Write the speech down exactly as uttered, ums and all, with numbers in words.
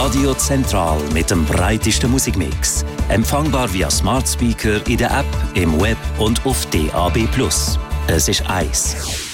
Radio Zentral mit dem breitesten Musikmix. Empfangbar via Smart Speaker in der App, im Web und auf D A B plus. Es ist eins.